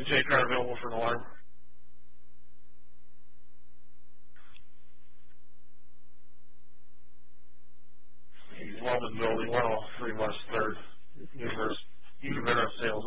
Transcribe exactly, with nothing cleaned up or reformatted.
J car available for an alarm. Wellman Building, one oh three West third, Universe, Universe Sales.